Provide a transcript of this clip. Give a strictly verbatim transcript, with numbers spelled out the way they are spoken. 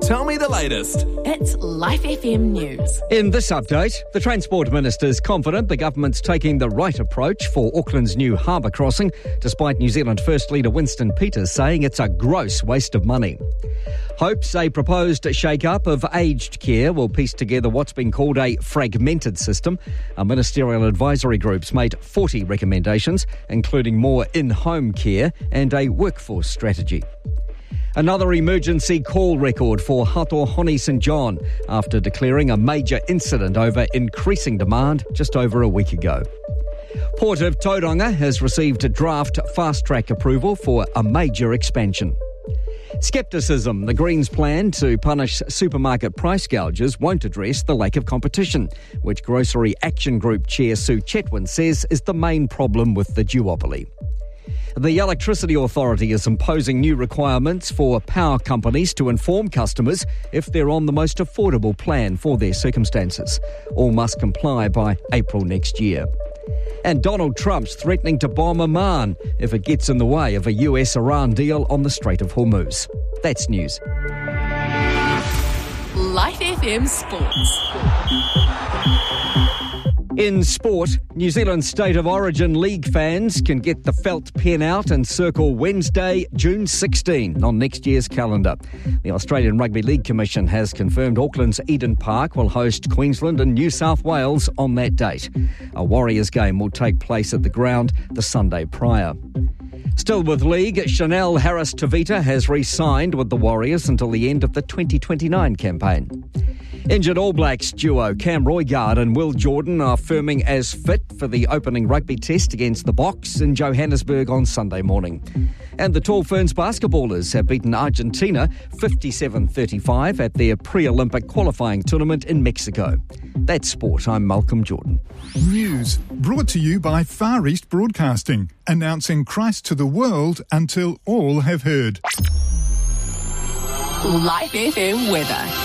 Tell me the latest. It's Life F M News. In this update, the Transport Minister is confident the government's taking the right approach for Auckland's new harbour crossing, despite New Zealand First Leader Winston Peters saying it's a gross waste of money. Hopes a proposed shake-up of aged care will piece together what's been called a fragmented system. Our ministerial advisory group's made forty recommendations, including more in-home care and a workforce strategy. Another emergency call record for Hatohoni St John after declaring a major incident over increasing demand just over a week ago. Port of Tauranga has received a draft fast-track approval for a major expansion. Scepticism, the Greens' plan to punish supermarket price gouges won't address the lack of competition, which Grocery Action Group Chair Sue Chetwin says is the main problem with the duopoly. The Electricity Authority is imposing new requirements for power companies to inform customers if they're on the most affordable plan for their circumstances. All must comply by April next year. And Donald Trump's threatening to bomb Oman if it gets in the way of a U S Iran deal on the Strait of Hormuz. That's news. Life F M Sports. In sport, New Zealand State of Origin League fans can get the felt pen out and circle Wednesday, June sixteenth on next year's calendar. The Australian Rugby League Commission has confirmed Auckland's Eden Park will host Queensland and New South Wales on that date. A Warriors game will take place at the ground the Sunday prior. Still with League, Chanel Harris-Tavita has re-signed with the Warriors until the end of the twenty twenty-nine campaign. Injured All Blacks duo Cam Roigard and Will Jordan are firming as fit for the opening rugby test against the Boks in Johannesburg on Sunday morning. And the Tall Ferns basketballers have beaten Argentina fifty-seven thirty-five at their pre-Olympic qualifying tournament in Mexico. That's sport. I'm Malcolm Jordan. News brought to you by Far East Broadcasting, announcing Christ to the world until all have heard. Life F M weather.